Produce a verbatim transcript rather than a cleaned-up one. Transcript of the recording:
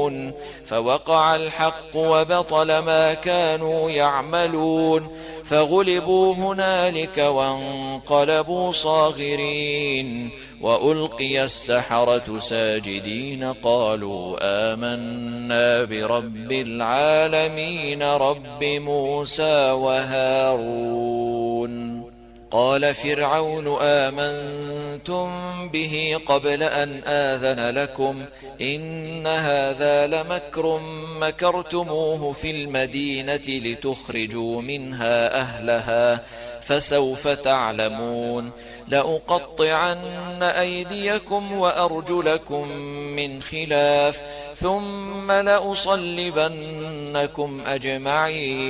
يعلمون فوقع الحق وبطل ما كانوا يعملون فغلبوا هنالك وانقلبوا صاغرين وألقي السحرة ساجدين قالوا آمنا برب العالمين رب موسى وهارون. قال فرعون آمنتم به قبل أن آذن لكم إن هذا لمكر مكرتموه في المدينة لتخرجوا منها أهلها فسوف تعلمون لأقطعن أيديكم وأرجلكم من خلاف ثم لأصلبنكم أجمعين